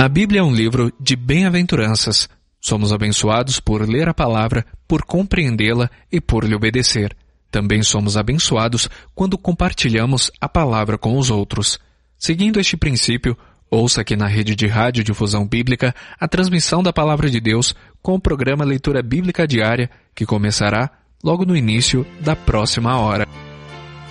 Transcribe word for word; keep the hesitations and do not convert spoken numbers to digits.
A Bíblia é um livro de bem-aventuranças. Somos abençoados por ler a palavra, por compreendê-la e por lhe obedecer. Também somos abençoados quando compartilhamos a palavra com os outros. Seguindo este princípio, ouça aqui na Rede de Rádio Difusão Bíblica a transmissão da Palavra de Deus com o programa Leitura Bíblica Diária, que começará logo no início da próxima hora.